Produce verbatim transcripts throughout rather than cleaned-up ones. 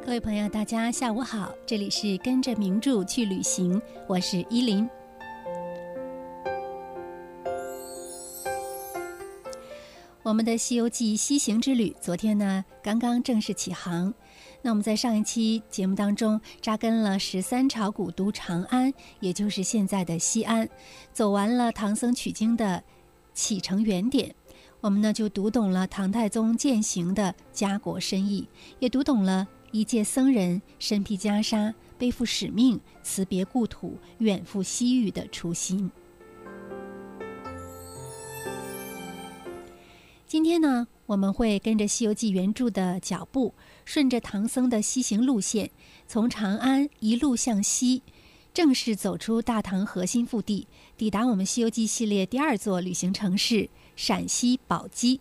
各位朋友大家下午好，这里是跟着名著去旅行，我是依林。我们的西游记西行之旅昨天呢刚刚正式起航，那我们在上一期节目当中扎根了十三朝古都长安，也就是现在的西安，走完了唐僧取经的启程原点，我们呢就读懂了唐太宗践行的家国深意，也读懂了一介僧人身披袈裟，背负使命，辞别故土，远赴西域的初心。今天呢，我们会跟着《西游记》原著的脚步，顺着唐僧的西行路线，从长安一路向西，正式走出大唐核心腹地，抵达我们《西游记》系列第二座旅行城市陕西宝鸡。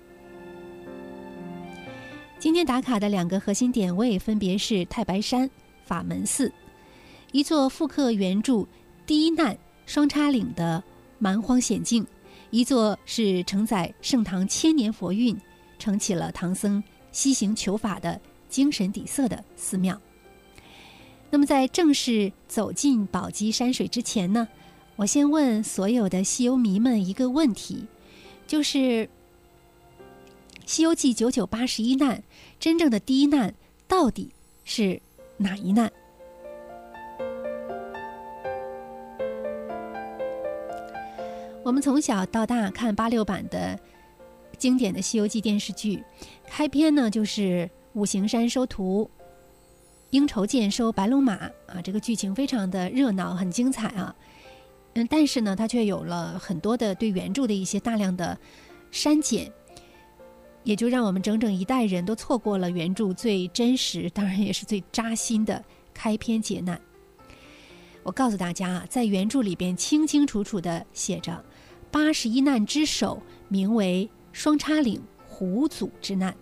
今天打卡的两个核心点位分别是太白山、法门寺，一座复刻原著第一难双叉岭的蛮荒险境，一座是承载盛唐千年佛韵，撑起了唐僧西行求法的精神底色的寺庙。那么在正式走进宝鸡山水之前呢，我先问所有的西游迷们一个问题，就是西游记九九八十一难，真正的第一难到底是哪一难？我们从小到大看八六版的经典的西游记电视剧，开篇呢就是五行山收徒，鹰筹涧收白龙马啊，这个剧情非常的热闹，很精彩啊。嗯，但是呢，它却有了很多的对原著的一些大量的删减，也就让我们整整一代人都错过了原著最真实，当然也是最扎心的开篇劫难。我告诉大家啊，在原著里边清清楚楚地写着，八十一难之首名为双叉岭虎祖之难。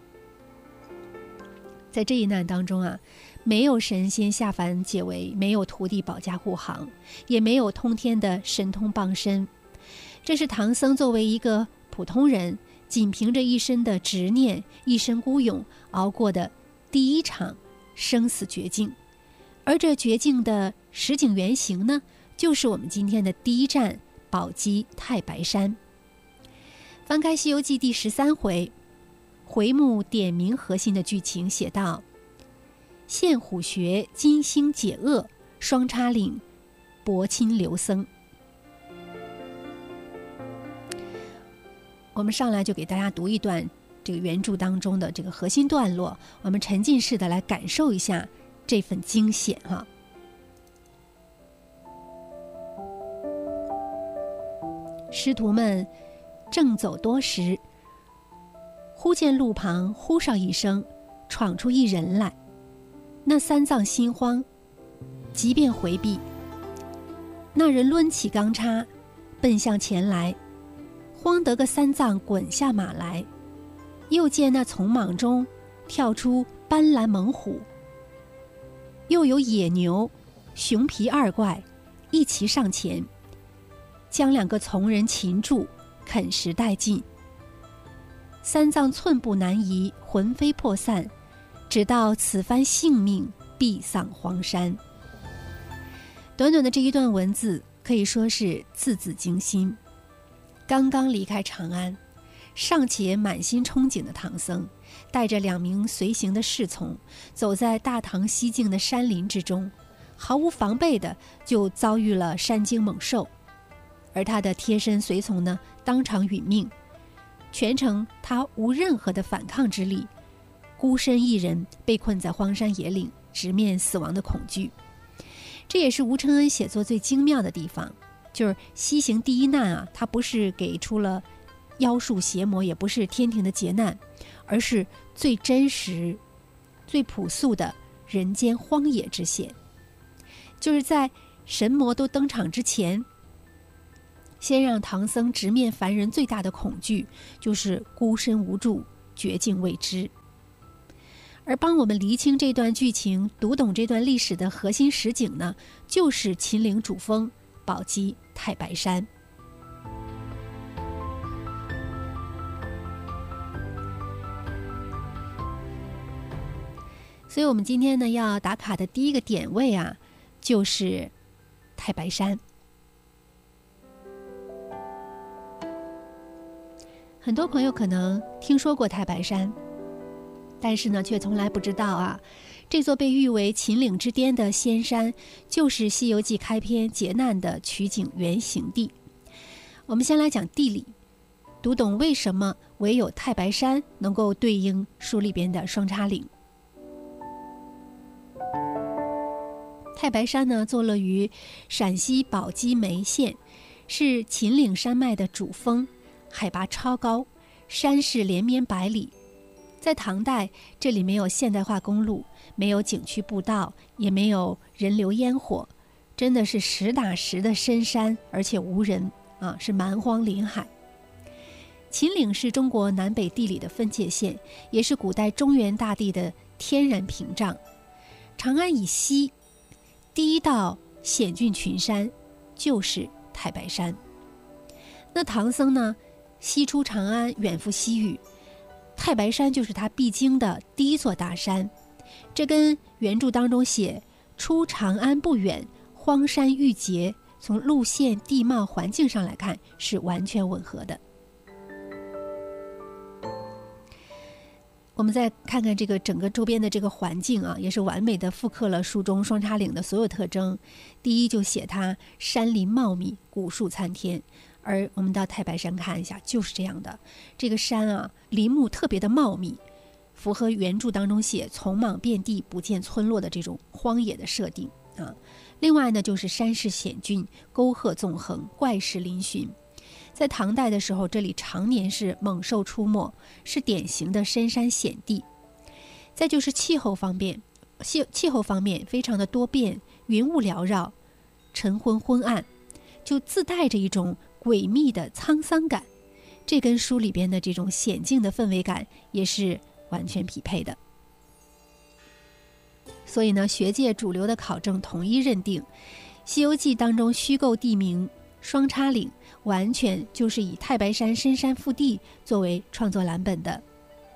在这一难当中啊，没有神仙下凡解围，没有徒弟保驾护航，也没有通天的神通傍身。这是唐僧作为一个普通人，仅凭着一身的执念，一身孤勇熬过的第一场生死绝境。而这绝境的实景原型呢，就是我们今天的第一站宝鸡太白山。翻开《西游记》第十三回，回目点明核心的剧情，写道：现虎穴金星解厄，双叉岭博亲留僧。我们上来就给大家读一段这个原著当中的这个核心段落，我们沉浸式的来感受一下这份惊险哈。师徒们正走多时，忽见路旁呼哨一声，闯出一人来。那三藏心慌，即便回避。那人抡起钢叉，奔向前来，慌得个三藏滚下马来。又见那丛莽中跳出斑斓猛虎，又有野牛、熊皮二怪一齐上前，将两个从人擒住，啃食殆尽。三藏寸步难移，魂飞魄散，直到此番性命必丧荒山。短短的这一段文字可以说是字字惊心。刚刚离开长安，尚且满心憧憬的唐僧，带着两名随行的侍从，走在大唐西境的山林之中，毫无防备的就遭遇了山精猛兽，而他的贴身随从呢，当场殒命。全程他无任何的反抗之力，孤身一人被困在荒山野岭，直面死亡的恐惧。这也是吴承恩写作最精妙的地方，就是西行第一难啊，他不是给出了妖术邪魔，也不是天庭的劫难，而是最真实最朴素的人间荒野之险。就是在神魔都登场之前，先让唐僧直面凡人最大的恐惧，就是孤身无助，绝境未知。而帮我们厘清这段剧情，读懂这段历史的核心实景呢，就是秦岭主峰宝鸡太白山。 所以我们今天呢要打卡的第一个点位啊，就是太白山。很多朋友可能听说过太白山，但是呢却从来不知道啊，这座被誉为秦岭之巅的仙山，就是《西游记》开篇劫难的取景原型地。我们先来讲地理，读懂为什么唯有太白山能够对应书里边的双叉岭。太白山呢，坐落于陕西宝鸡眉县，是秦岭山脉的主峰，海拔超高，山势连绵百里。在唐代，这里没有现代化公路，没有景区步道，也没有人流烟火，真的是实打实的深山，而且无人啊，是蛮荒林海。秦岭是中国南北地理的分界线，也是古代中原大地的天然屏障。长安以西，第一道险峻群山就是太白山。那唐僧呢，西出长安，远赴西域，太白山就是他必经的第一座大山。这跟原著当中写出长安不远，荒山遇劫，从路线、地貌、环境上来看是完全吻合的。我们再看看这个整个周边的这个环境啊，也是完美的复刻了书中双叉岭的所有特征。第一就写它山林茂密，古树参天，而我们到太白山看一下，就是这样的。这个山啊，林木特别的茂密，符合原著当中写丛莽遍地，不见村落的这种荒野的设定啊。另外呢，就是山势险峻，沟壑纵横，怪石嶙峋。在唐代的时候，这里常年是猛兽出没，是典型的深山险地。再就是气候方面，气气候方面非常的多变，云雾缭绕，晨昏昏暗，就自带着一种诡秘的沧桑感。这跟书里边的这种险境的氛围感也是完全匹配的。所以呢，学界主流的考证统一认定，《西游记》当中虚构地名双叉岭完全就是以太白山深山腹地作为创作蓝本的。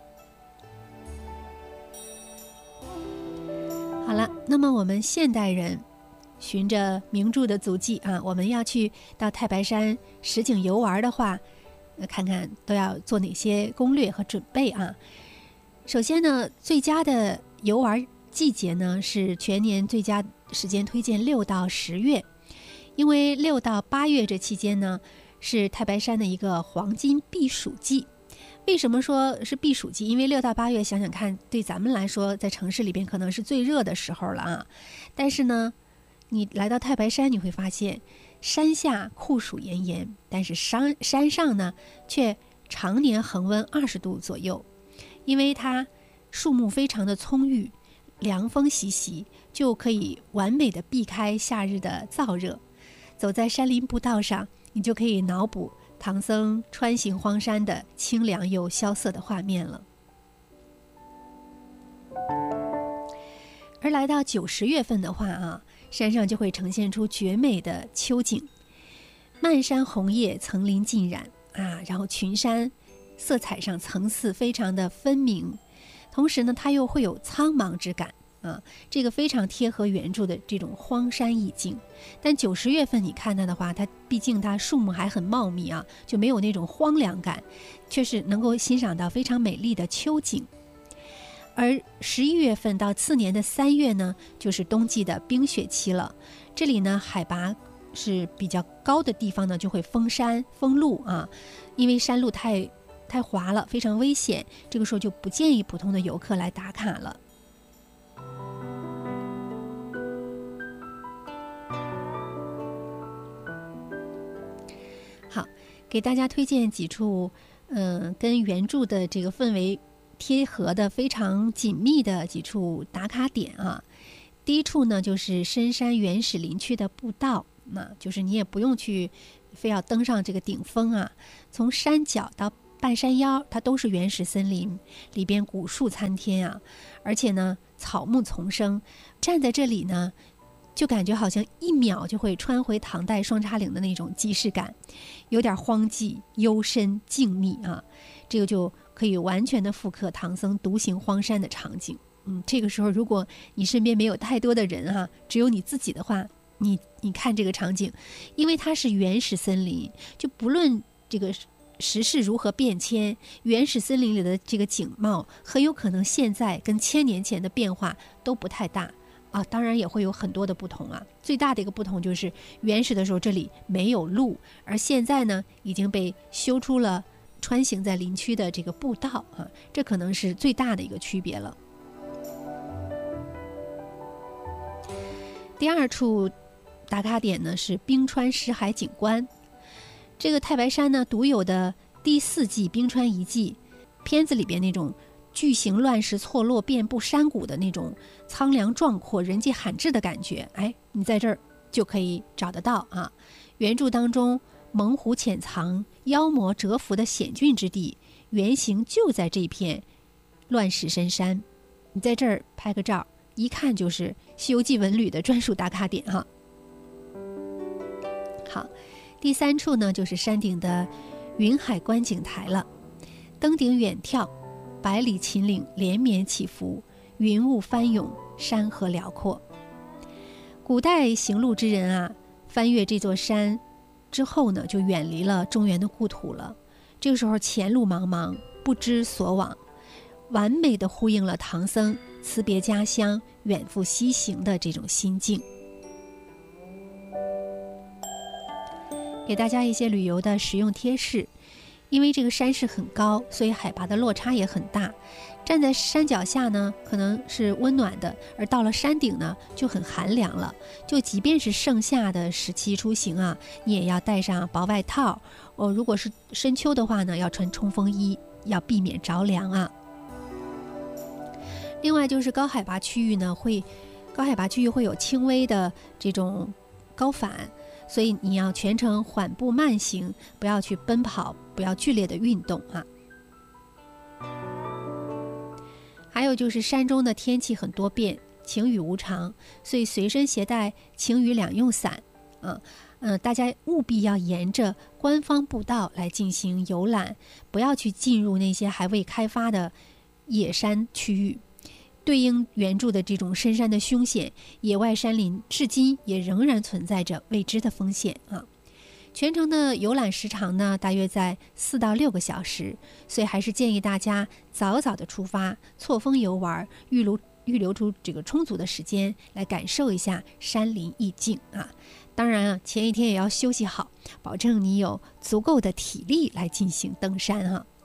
好了，那么我们现代人循着名著的足迹啊，我们要去到太白山实景游玩的话，看看都要做哪些攻略和准备啊。首先呢，最佳的游玩季节呢是全年最佳时间推荐六到十月。因为六到八月这期间呢，是太白山的一个黄金避暑季。为什么说是避暑季？因为六到八月，想想看，对咱们来说，在城市里边可能是最热的时候了啊。但是呢，你来到太白山，你会发现，山下酷暑炎炎，但是山山上呢，却常年恒温二十度左右，因为它树木非常的葱郁，凉风习习，就可以完美的避开夏日的燥热。走在山林步道上，你就可以脑补唐僧穿行荒山的清凉又萧瑟的画面了。而来到九十月份的话啊，山上就会呈现出绝美的秋景，漫山红叶，层林尽染啊，然后群山色彩上层次非常的分明，同时呢，它又会有苍茫之感。啊，这个非常贴合原著的这种荒山意境。但九十月份你看它的话，它毕竟它树木还很茂密啊，就没有那种荒凉感，却是能够欣赏到非常美丽的秋景。而十一月份到次年的三月呢，就是冬季的冰雪期了。这里呢，海拔是比较高的地方呢，就会封山封路啊，因为山路太太滑了，非常危险。这个时候就不建议普通的游客来打卡了。好，给大家推荐几处，嗯、呃，跟原著的这个氛围贴合的非常紧密的几处打卡点啊。第一处呢，就是深山原始林区的步道，那就是你也不用去非要登上这个顶峰啊，从山脚到半山腰，它都是原始森林，里边古树参天啊，而且呢，草木丛生，站在这里呢，就感觉好像一秒就会穿回唐代双叉岭的那种即视感，有点荒寂、幽深、静谧啊，这个就可以完全的复刻唐僧独行荒山的场景嗯，这个时候如果你身边没有太多的人哈、啊，只有你自己的话，你你看这个场景，因为它是原始森林，就不论这个时事如何变迁，原始森林里的这个景貌很有可能现在跟千年前的变化都不太大啊，当然也会有很多的不同啊。最大的一个不同就是原始的时候这里没有路，而现在呢已经被修出了穿行在林区的这个步道啊，这可能是最大的一个区别了。第二处打卡点呢是冰川石海景观，这个太白山呢独有的第四纪冰川遗迹，片子里边那种巨型乱石错落遍布山谷的那种苍凉壮阔、人迹罕至的感觉，哎，你在这儿就可以找得到啊。原著当中猛虎潜藏、妖魔蛰伏的险峻之地，原型就在这片乱石深山。你在这儿拍个照，一看就是《西游记》文旅的专属打卡点哈。好，第三处呢就是山顶的云海观景台了。登顶远眺，百里秦岭连绵起伏，云雾翻涌，山河辽阔。古代行路之人啊，翻越这座山之后呢，就远离了中原的故土了。这个时候前路茫茫，不知所往，完美的呼应了唐僧辞别家乡、远赴西行的这种心境。给大家一些旅游的实用贴士，因为这个山势很高，所以海拔的落差也很大。站在山脚下呢，可能是温暖的，而到了山顶呢，就很寒凉了。就即便是盛夏的时期出行啊，你也要带上薄外套。哦，如果是深秋的话呢，要穿冲锋衣，要避免着凉啊。另外就是高海拔区域呢，会高海拔区域会有轻微的这种高反，所以你要全程缓步慢行，不要去奔跑，不要剧烈的运动啊。还有就是山中的天气很多变，晴雨无常，所以随身携带晴雨两用伞啊。嗯、呃，大家务必要沿着官方步道来进行游览，不要去进入那些还未开发的野山区域。对应原著的这种深山的凶险，野外山林至今也仍然存在着未知的风险啊。全程的游览时长呢，大约在四到六个小时，所以还是建议大家早早的出发，错峰游玩，预留预留出这个充足的时间来感受一下山林意境啊。当然啊，前一天也要休息好，保证你有足够的体力来进行登山哈、啊。